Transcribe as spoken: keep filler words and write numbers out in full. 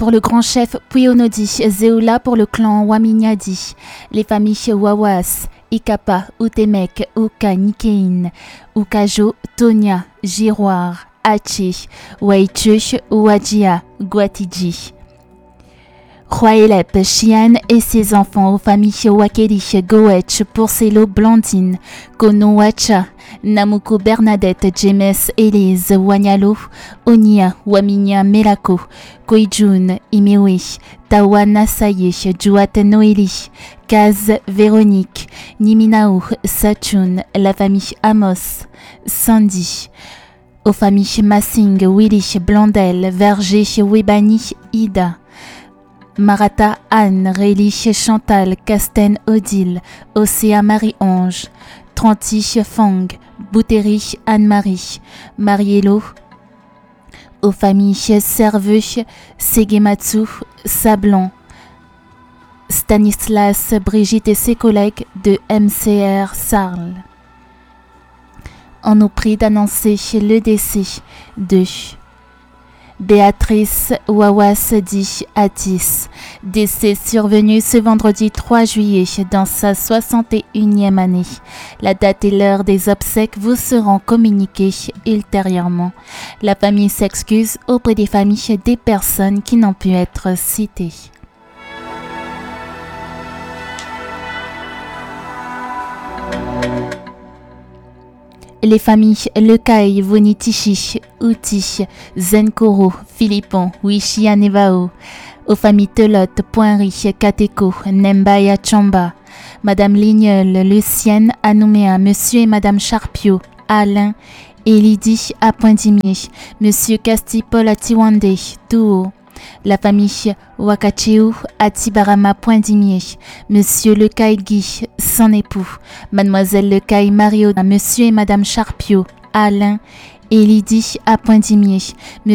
pour le grand chef Puyonodi, Zeoula pour le clan Waminyadi, les familles Wawas, Ikapa, Utemek, Uka Nikein, Ukajo, Tonia, Giroir, Hachi, Waichu, Ouadjia, Guatiji. Roaelep, Chian et ses enfants aux familles Wakeli, Goetch, Porcelo, Blandine, Kono Wacha, Namuko Bernadette, James, Elise, Wanyalo, Onia, Waminia, Melako, Koijun, Imewe, Tawa Nasaye, Juat Noélie, Kaz, Véronique, Niminao, Sachun, la famille Amos, Sandy, aux familles Massing, Willy, Blandel, Verger, Webani, Ida, Marata, Anne, Rélie, Chantal, Casten, Odile, Océa, Marie-Ange, Tranti, Fang, Boutéry, Anne-Marie, Mariello, aux familles Serveux, Segematsu, Sablon, Stanislas, Brigitte et ses collègues de M C R Sarl. On nous prie d'annoncer le décès de Béatrice Wawas dit Atis, décès survenu ce vendredi trois juillet dans sa soixante et unième année. La date et l'heure des obsèques vous seront communiquées ultérieurement. La famille s'excuse auprès des familles des personnes qui n'ont pu être citées. Les familles Lekai, Vonitichi, Uti, Zenkoro, Philippon, Wishianevao, aux familles Telote, Poinry, Kateko, Nembaya Chamba, Madame Lignol, Lucienne, Anouméa, Monsieur et Madame Charpio, Alain et Lydie à Poindimier, Monsieur Castipol à Tiwande, Touo, la famille Wakacheu à Tibarama Poindimier, Monsieur Lekai Guy, son époux, Mademoiselle Lekai Mario, Monsieur et Madame Charpio, Alain et Lydie à Poindimier,